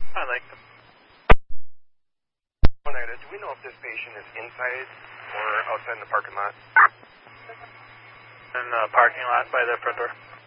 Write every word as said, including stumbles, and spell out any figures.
I like them. Oneida, do we know if this patient is inside or outside in the parking lot? In the parking lot by the front door.